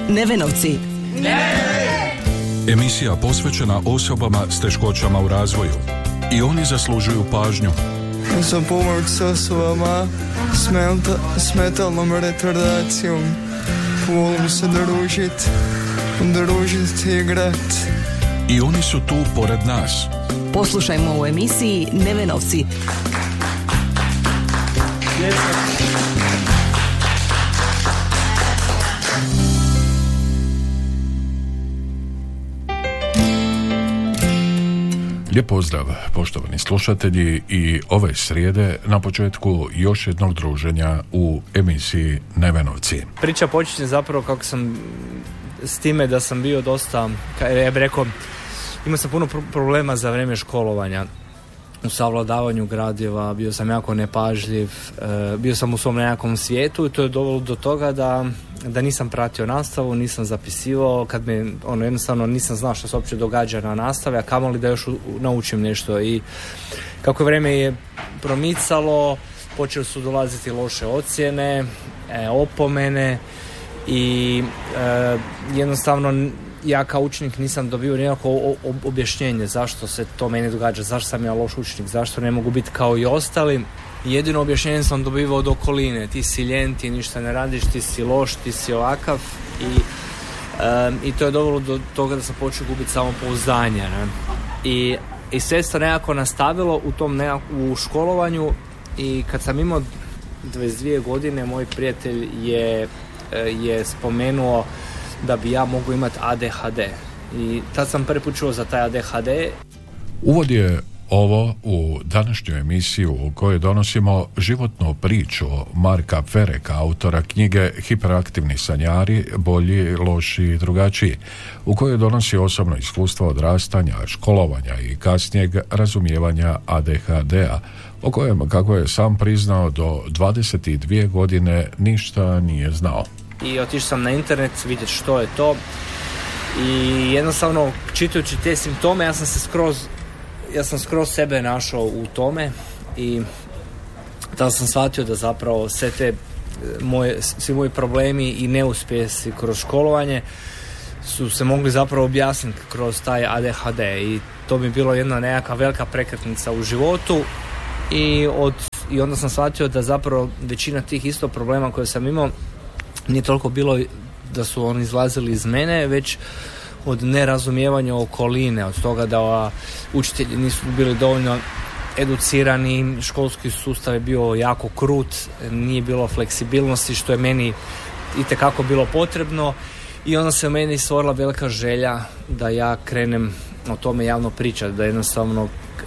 Nevenovci. Emisija posvećena osobama s teškoćama u razvoju. I oni zaslužuju pažnju. Za pomoć s osobama s metalnom retardacijom. Volim se družiti, igrat. I oni su tu pored nas. Poslušajmo u emisiji Nevenovci. Lijep pozdrav, poštovani slušatelji, i ove srijede na početku još jednog druženja u emisiji Nevenovci. Priča počinje zapravo kako sam s time da sam bio dosta, ja bih rekao, imao sam puno problema za vrijeme školovanja u savladavanju gradiva, bio sam jako nepažljiv, bio sam u svom nekakvom svijetu i to je dovelo do toga da nisam pratio nastavu, nisam zapisivao, kad me jednostavno nisam znao što se uopće događa na nastavi, a kamoli da još naučim nešto. I kako vrijeme je promicalo, počeli su dolaziti loše ocjene, opomene i jednostavno ja kao učenik nisam dobio nikakvo objašnjenje zašto se to meni događa, zašto sam ja loš učenik, zašto ne mogu biti kao i ostali. Jedino objašnjenje sam dobivao od okoline, ti si ljen, ti ništa ne radiš, ti si loš, ti si ovakav i to je dovelo do toga da sam počeo gubiti samopouzdanje. I sve se nekako nastavilo u školovanju i kad sam imao 22 godine moj prijatelj je spomenuo da bi ja mogu imati ADHD i tad sam prvi put čuo za taj ADHD. Uvod je ovo u današnju emisiju u kojoj donosimo životnu priču Marka Fereka, autora knjige Hiperaktivni sanjari, bolji, loši i drugačiji, u kojoj donosi osobno iskustvo odrastanja, školovanja i kasnijeg razumijevanja ADHD-a, o kojem, kako je sam priznao, do 22 godine ništa nije znao. I otišao sam na internet vidjeti što je to i jednostavno čitajući te simptome ja sam skroz sebe našao u tome i tada sam shvatio da zapravo svi moji problemi i neuspjesi kroz školovanje su se mogli zapravo objasniti kroz taj ADHD i to bi bilo jedna nekakva velika prekretnica u životu i onda sam shvatio da zapravo većina tih isto problema koje sam imao nije toliko bilo da su oni izlazili iz mene, već od nerazumijevanja okoline, od toga da učitelji nisu bili dovoljno educirani, školski sustav je bio jako krut, nije bilo fleksibilnosti što je meni itekako bilo potrebno i onda se u meni stvorila velika želja da ja krenem o tome javno pričati, da jednostavno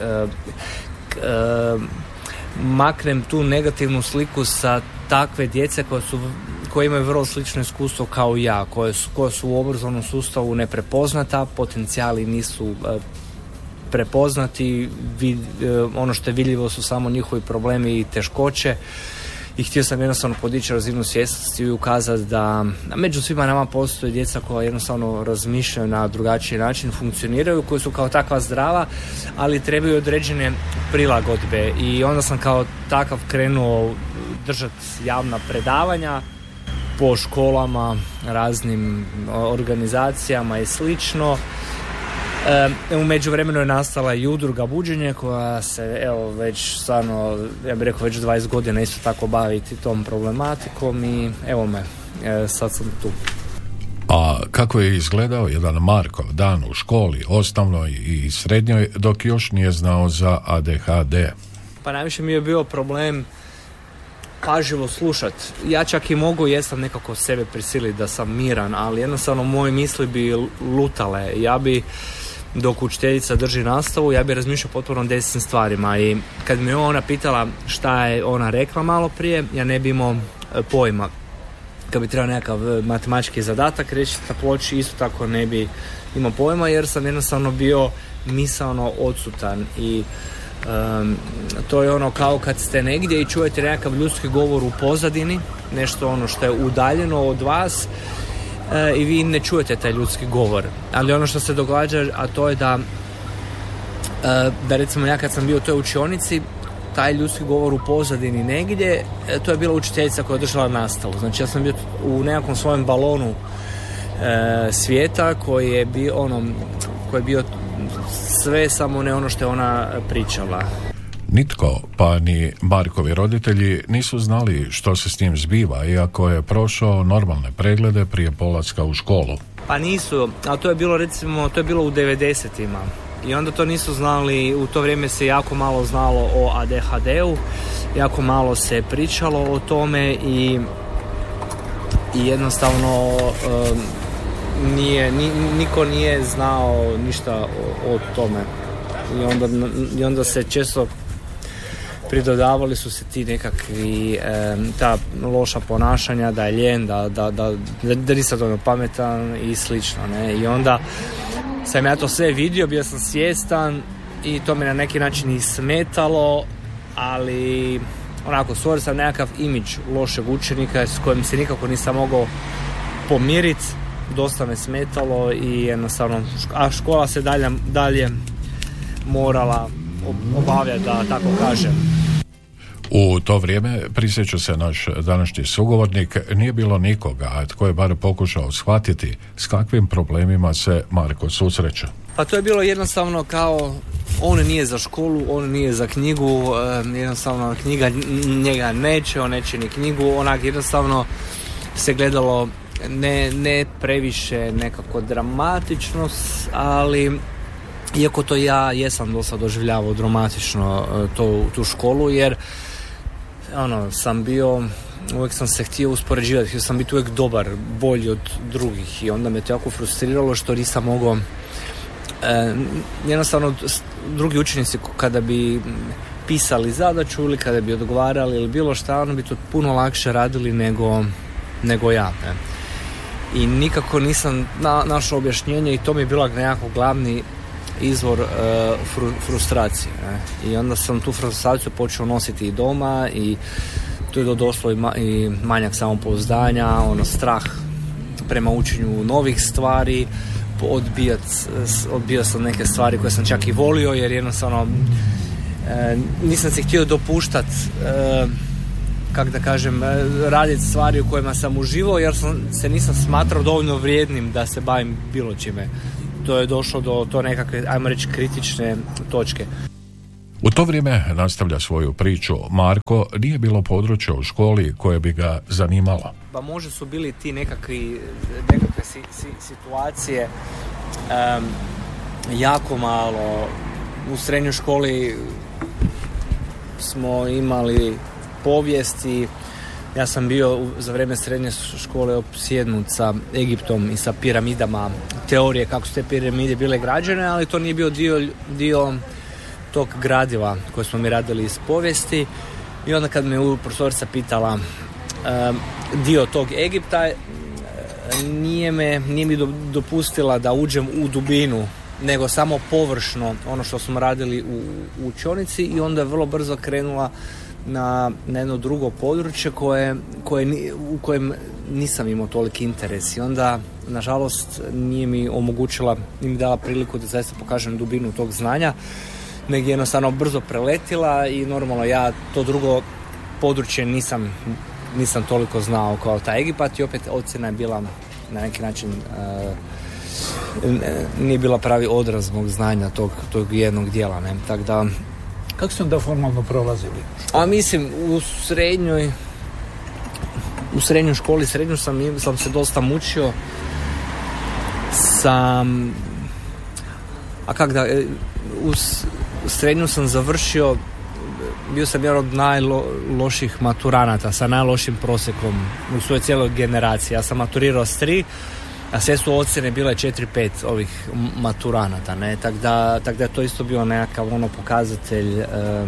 maknem tu negativnu sliku sa takve djece koje imaju vrlo slično iskustvo kao i ja, koje su u obrazovnom sustavu neprepoznata, potencijali nisu prepoznati, ono što je vidljivo su samo njihovi problemi i teškoće i htio sam jednostavno podići razinu svjesnosti i ukazati da među svima nama postoje djeca koja jednostavno razmišljaju na drugačiji način, funkcioniraju, koji su kao takva zdrava, ali trebaju određene prilagodbe i onda sam kao takav krenuo držati javna predavanja po školama, raznim organizacijama i slično. U međuvremenu je nastala i udruga Buđenje koja se već stvarno, ja bih rekao, već 20 godina isto tako baviti tom problematikom i evo me, sad sam tu. A kako je izgledao jedan Markov dan u školi, osnovnoj i srednjoj, dok još nije znao za ADHD? Pa najviše mi je bio problem pažljivo slušat. Ja čak i mogu, jesam nekako sebe prisiliti da sam miran, ali jednostavno moje misli bi lutale. Ja bi, dok učiteljica drži nastavu, ja bi razmišljao potpuno o desnim stvarima i kad mi ona pitala šta je ona rekla malo prije, ja ne bi imao pojma. Kad bi trebao nekakav matematički zadatak reći na ploči, isto tako ne bi imao pojma jer sam jednostavno bio misaono odsutan i to je ono kao kad ste negdje i čujete nekakav ljudski govor u pozadini, nešto ono što je udaljeno od vas i vi ne čujete taj ljudski govor, ali ono što se događa, a to je da recimo ja kad sam bio u toj učionici, taj ljudski govor u pozadini negdje, to je bila učiteljica koja je držala nastavu. Znači ja sam bio u nekakvom svojem balonu svijeta koji je bio sve samo ne ono što je ona pričala. Nitko, pa ni Markovi roditelji, nisu znali što se s njim zbiva, iako je prošao normalne preglede prije polaska u školu. Pa nisu, ali to je bilo u 90-ima. I onda to nisu znali, u to vrijeme se jako malo znalo o ADHD-u, jako malo se pričalo o tome i jednostavno niko nije znao ništa o tome. I onda se često pridodavali su se ti nekakvi ta loša ponašanja, da je lijen, da nisam dovoljno pametan i slično, ne? I onda sam ja to sve vidio, bio sam svjestan i to me na neki način i smetalo, ali onako stvorio sam nekakav imidž lošeg učenika s kojim se nikako nisam mogao pomiriti, dosta me smetalo i jednostavno, a škola se dalje morala obavljati, da tako kažem. U to vrijeme, prisjeća se naš današnji sugovornik, nije bilo nikoga tko je bar pokušao shvatiti s kakvim problemima se Marko susreće. Pa to je bilo jednostavno kao, on nije za školu, on nije za knjigu, jednostavno knjiga njega neće, on neće ni knjigu, onak jednostavno se gledalo ne previše nekako dramatično, ali iako to ja jesam dosta doživljavao dramatično tu školu, jer sam bio, uvijek sam se htio uspoređivati, htio sam biti uvijek dobar, bolji od drugih i onda me to jako frustriralo što nisam mogao jednostavno drugi učenici kada bi pisali zadaću ili kada bi odgovarali ili bilo šta, ono bi to puno lakše radili nego ja, ne? I nikako nisam našao objašnjenje i to mi je bilo nekako glavni izvor frustracije, ne? I onda sam tu frustraciju počeo nositi i doma i tu je došlo i manjak samopouzdanja, strah prema učenju novih stvari, odbio sam neke stvari koje sam čak i volio, jer jednostavno nisam se htio dopuštati kako da kažem, raditi stvari u kojima sam uživao, jer se nisam smatrao dovoljno vrijednim da se bavim bilo čime. To je došlo do to nekakve, ajmo reći, kritične točke. U to vrijeme, nastavlja svoju priču Marko, nije bilo područja u školi koje bi ga zanimalo. Pa možda su bili ti nekakve situacije, jako malo. U srednjoj školi smo imali povijesti. Ja sam bio za vrijeme srednje škole opsjednut sa Egiptom i sa piramidama, teorije kako su te piramide bile građene, ali to nije bio dio tog gradiva koje smo mi radili iz povijesti. I onda kad me profesorica pitala dio tog Egipta, nije mi dopustila da uđem u dubinu, nego samo površno ono što smo radili u učionici, i onda je vrlo brzo krenula na jedno drugo područje u kojem nisam imao toliki interes, i onda nažalost nije mi omogućila, nije mi dala priliku da zaista pokažem dubinu tog znanja, nego jednostavno brzo preletila, i normalno ja to drugo područje nisam toliko znao kao taj Egipat, i opet ocjena je bila na neki način nije bila pravi odraz mog znanja tog jednog dijela, ne? Tako da. Kako ste onda formalno prolazili? A mislim, u srednjoj školi, sam se dosta mučio, u srednju sam završio, bio sam jedan od najloših maturanata sa najlošim prosjekom u svojoj cijeloj generaciji. Ja sam maturirao s 3, a sve su ocjene bile 4-5 ovih maturanata, ne? Tako da je to isto bio nekakav pokazatelj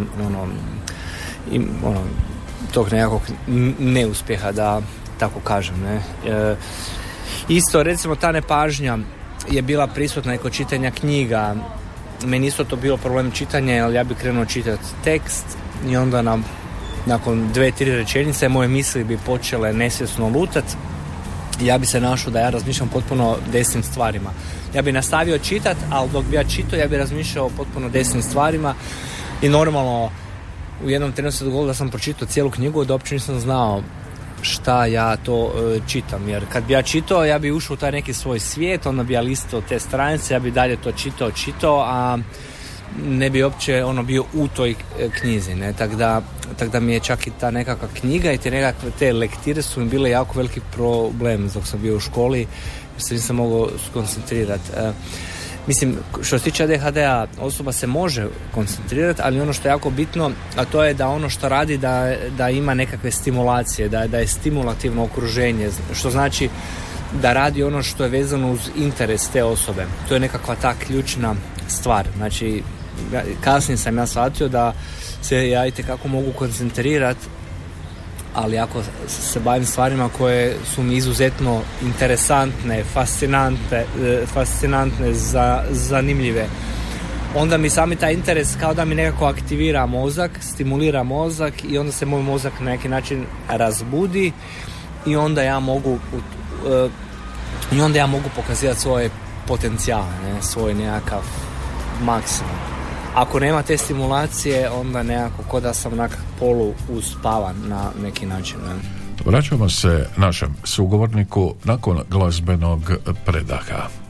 tog nekakvog neuspjeha, da tako kažem, ne? Isto, recimo, ta nepažnja je bila prisutna i kod čitanja knjiga. Meni isto to bilo problem čitanja, jer ja bih krenuo čitati tekst i onda nakon 2-3 rečenice moje misli bi počele nesvjesno lutati. Ja bi se našao da ja razmišljam potpuno desnim stvarima. Ja bi nastavio čitati, ali dok bi ja čitao, ja bi razmišljao potpuno desnim stvarima, i normalno u jednom trenutku se dogodilo da sam pročitao cijelu knjigu, da uopće nisam znao šta ja to čitam, jer kad bi ja čitao, ja bi ušao u taj neki svoj svijet, onda bi ja listao te stranice, ja bi dalje to čitao, a ne bi uopće bio u toj knjizi, ne, tako da mi je čak i ta nekakva knjiga i te lektire su mi bile jako veliki problem dok sam bio u školi, jer se nisam mogao skoncentrirati. Mislim, što se tiče ADHD-a, osoba se može koncentrirati, ali ono što je jako bitno, a to je da ono što radi da ima nekakve stimulacije, da je stimulativno okruženje, što znači da radi ono što je vezano uz interes te osobe. To je nekakva ta ključna stvar. Znači, kasnije sam ja shvatio da se ja itekako mogu koncentrirati, ali ako se bavim stvarima koje su mi izuzetno interesantne, fascinantne, zanimljive, onda mi sami taj interes kao da mi nekako aktivira mozak, stimulira mozak i onda se moj mozak na neki način razbudi i onda ja mogu pokazivati svoje potencijale, svoj nekakav maksimum. Ako nema te stimulacije, onda nekako ko da sam onak polu uspavan na neki način. Vraćamo se našem sugovorniku nakon glazbenog predaha.